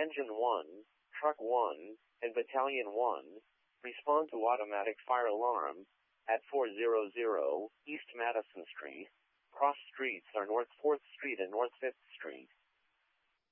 Engine 1, Truck 1, and Battalion 1, respond to automatic fire alarm at 400 East Madison Street. Cross streets are North 4th Street and North 5th Street.